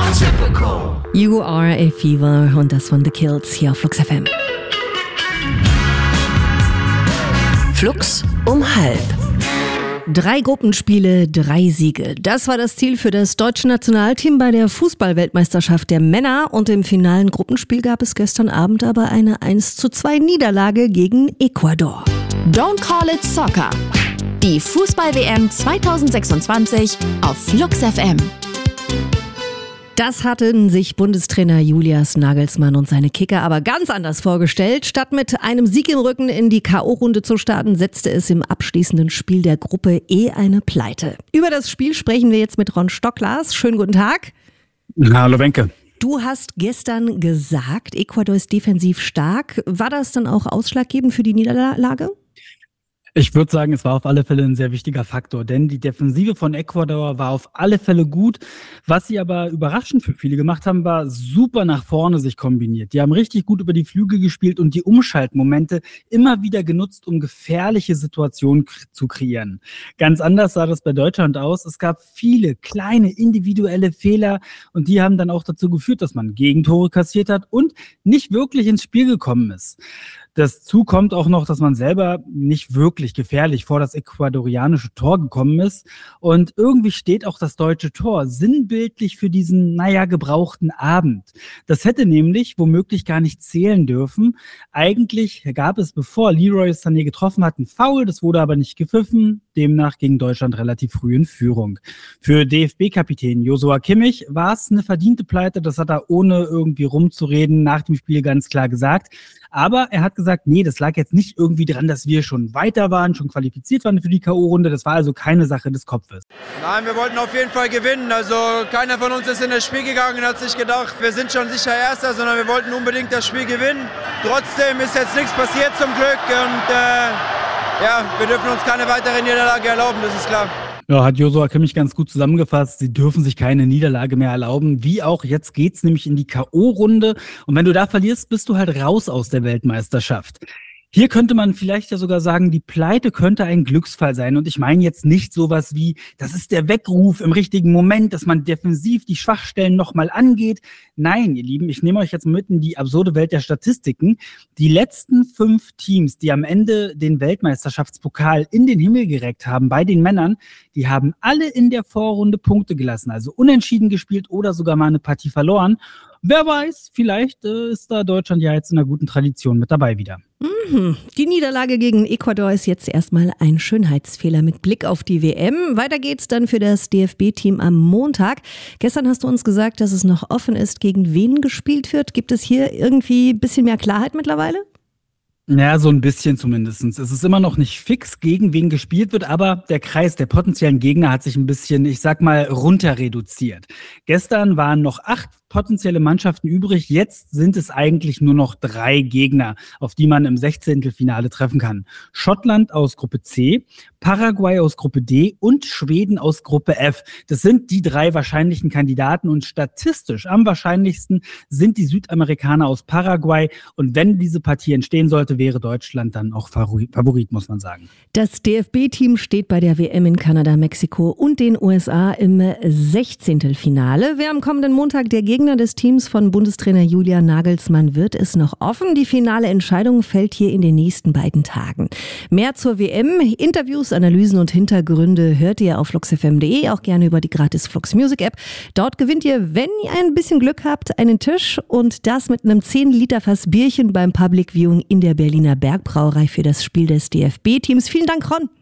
You Are a Fever und das von The Kills hier auf Flux FM. Flux um 12:30. 3 Gruppenspiele, 3 Siege. Das war das Ziel für das deutsche Nationalteam bei der Fußball-Weltmeisterschaft der Männer. Und im finalen Gruppenspiel gab es gestern Abend aber eine 1:2 Niederlage gegen Ecuador. Don't call it soccer. Die Fußball-WM 2026 auf Flux FM. Das hatten sich Bundestrainer Julius Nagelsmann und seine Kicker aber ganz anders vorgestellt. Statt mit einem Sieg im Rücken in die K.O.-Runde zu starten, setzte es im abschließenden Spiel der Gruppe eine Pleite. Über das Spiel sprechen wir jetzt mit Ron Stocklars. Schönen guten Tag. Hallo Wenke. Du hast gestern gesagt, Ecuador ist defensiv stark. War das dann auch ausschlaggebend für die Niederlage? Ich würde sagen, es war auf alle Fälle ein sehr wichtiger Faktor, denn die Defensive von Ecuador war auf alle Fälle gut. Was sie aber überraschend für viele gemacht haben, war super nach vorne sich kombiniert. Die haben richtig gut über die Flügel gespielt und die Umschaltmomente immer wieder genutzt, um gefährliche Situationen zu kreieren. Ganz anders sah das bei Deutschland aus. Es gab viele kleine individuelle Fehler und die haben dann auch dazu geführt, dass man Gegentore kassiert hat und nicht wirklich ins Spiel gekommen ist. Dazu kommt auch noch, dass man selber nicht wirklich gefährlich vor das ecuadorianische Tor gekommen ist. Und irgendwie steht auch das deutsche Tor sinnbildlich für diesen, gebrauchten Abend. Das hätte nämlich womöglich gar nicht zählen dürfen. Eigentlich gab es, bevor Leroy Sané getroffen hat, einen Foul. Das wurde aber nicht gepfiffen. Demnach ging Deutschland relativ früh in Führung. Für DFB-Kapitän Joshua Kimmich war es eine verdiente Pleite. Das hat er ohne irgendwie rumzureden nach dem Spiel ganz klar gesagt. Aber er hat gesagt, nee, das lag jetzt nicht irgendwie dran, dass wir schon weiter waren, schon qualifiziert waren für die K.O.-Runde. Das war also keine Sache des Kopfes. Nein, wir wollten auf jeden Fall gewinnen. Also keiner von uns ist in das Spiel gegangen und hat sich gedacht, wir sind schon sicher Erster, sondern wir wollten unbedingt das Spiel gewinnen. Trotzdem ist jetzt nichts passiert zum Glück und wir dürfen uns keine weitere Niederlage erlauben, das ist klar. Ja, hat Joshua Kimmich ganz gut zusammengefasst. Sie dürfen sich keine Niederlage mehr erlauben. Wie auch, jetzt geht's nämlich in die K.O.-Runde. Und wenn du da verlierst, bist du halt raus aus der Weltmeisterschaft. Hier könnte man vielleicht ja sogar sagen, die Pleite könnte ein Glücksfall sein. Und ich meine jetzt nicht sowas wie, das ist der Weckruf im richtigen Moment, dass man defensiv die Schwachstellen nochmal angeht. Nein, ihr Lieben, ich nehme euch jetzt mit in die absurde Welt der Statistiken. Die letzten 5 Teams, die am Ende den Weltmeisterschaftspokal in den Himmel gereckt haben bei den Männern, die haben alle in der Vorrunde Punkte gelassen, also unentschieden gespielt oder sogar mal eine Partie verloren. Wer weiß, vielleicht ist da Deutschland ja jetzt in einer guten Tradition mit dabei wieder. Die Niederlage gegen Ecuador ist jetzt erstmal ein Schönheitsfehler mit Blick auf die WM. Weiter geht's dann für das DFB-Team am Montag. Gestern hast du uns gesagt, dass es noch offen ist, gegen wen gespielt wird. Gibt es hier irgendwie ein bisschen mehr Klarheit mittlerweile? Ja, so ein bisschen zumindest. Es ist immer noch nicht fix, gegen wen gespielt wird, aber der Kreis der potenziellen Gegner hat sich ein bisschen, runter reduziert. Gestern waren noch 8 potenzielle Mannschaften übrig. Jetzt sind es eigentlich nur noch 3 Gegner, auf die man im 16. Treffen kann. Schottland aus Gruppe C, Paraguay aus Gruppe D und Schweden aus Gruppe F. Das sind die 3 wahrscheinlichen Kandidaten und statistisch am wahrscheinlichsten sind die Südamerikaner aus Paraguay. Und wenn diese Partie entstehen sollte, wäre Deutschland dann auch Favorit, muss man sagen. Das DFB-Team steht bei der WM in Kanada, Mexiko und den USA im 16. Wer am kommenden Montag der Gegner des Teams von Bundestrainer Julius Nagelsmann wird, ist noch offen. Die finale Entscheidung fällt hier in den nächsten beiden Tagen. Mehr zur WM, Interviews, Analysen und Hintergründe hört ihr auf fluxfm.de, auch gerne über die gratis Flux Music App. Dort gewinnt ihr, wenn ihr ein bisschen Glück habt, einen Tisch und das mit einem 10-Liter-Fass Bierchen beim Public Viewing in der Berliner Bergbrauerei für das Spiel des DFB-Teams. Vielen Dank, Ron.